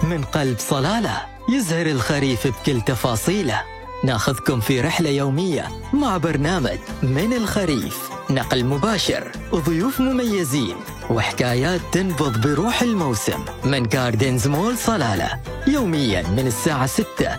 من قلب صلالة يزهر الخريف بكل تفاصيله. ناخذكم في رحلة يومية مع برنامج من الخريف، نقل مباشر وضيوف مميزين وحكايات تنبض بروح الموسم من جاردنز مول صلالة، يوميا من الساعة 6